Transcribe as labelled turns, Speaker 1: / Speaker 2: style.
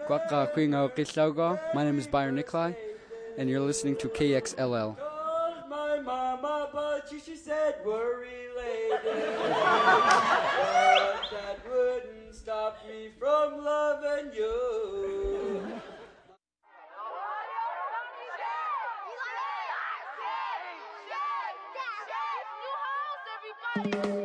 Speaker 1: My name is Byron Nikolai, and you're listening to KXLL.
Speaker 2: My mama, but she said we're related. But that wouldn't stop me from loving you.